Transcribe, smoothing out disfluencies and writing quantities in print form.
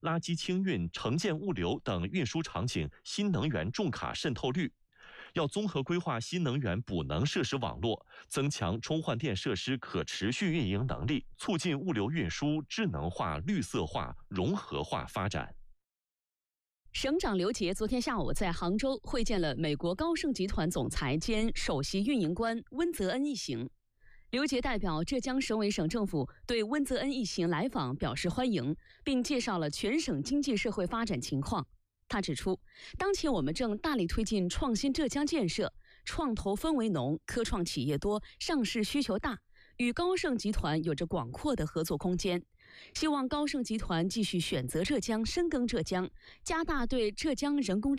垃圾清运、城建物流等运输场景新能源重卡渗透率。要综合规划新能源补能设施网络，增强充换电设施可持续运营能力，促进物流运输智能化、绿色化、融合化发展。 省长刘杰昨天下午在杭州会见了美国高盛集团总裁兼首席运营官温泽恩一行。刘杰代表浙江省委省政府对温泽恩一行来访表示欢迎，并介绍了全省经济社会发展情况。他指出，当前我们正大力推进创新浙江建设，创投氛围浓，科创企业多，上市需求大，与高盛集团有着广阔的合作空间。希望高盛集团继续选择浙江，深耕浙江，加大对浙江人工智